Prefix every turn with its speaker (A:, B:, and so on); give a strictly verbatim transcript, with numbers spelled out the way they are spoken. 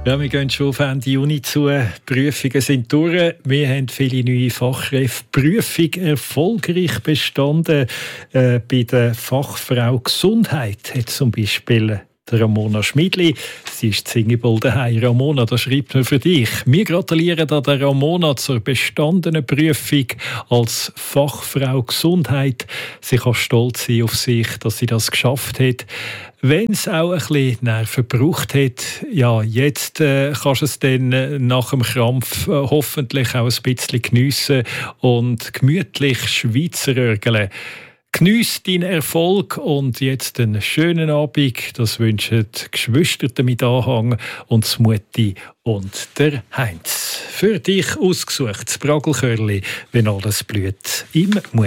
A: Ja, wir gehen schon auf Ende Juni zu. Die Prüfungen sind durch. Wir haben viele neue Fachkräfte. Die Prüfung erfolgreich bestanden. Äh, bei der Fachfrau Gesundheit hat zum Beispiel Ramona Schmidli. Sie ist Singibol daheim. Ramona, das schreibt mir für dich. Wir gratulieren an der Ramona zur bestandenen Prüfung als Fachfrau Gesundheit. Sie kann stolz sein auf sich, dass sie das geschafft hat. Wenn es auch ein bisschen Nerven gebraucht hat, ja, jetzt äh, kannst du es dann äh, nach dem Krampf äh, hoffentlich auch ein bisschen geniessen und gemütlich Schweizerörgeln. Geniess deinen Erfolg und jetzt einen schönen Abend. Das wünschen die Geschwister mit Anhang und das Mutti und der Heinz. Für dich ausgesucht, das Bragelkörli, wenn alles blüht im Mut.